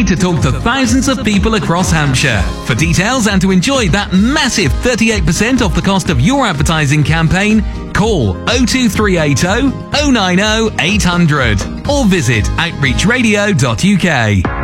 to talk to thousands of people across Hampshire. For details and to enjoy that massive 38% off the cost of your advertising campaign, call 02380 090 800 or visit outreachradio.uk.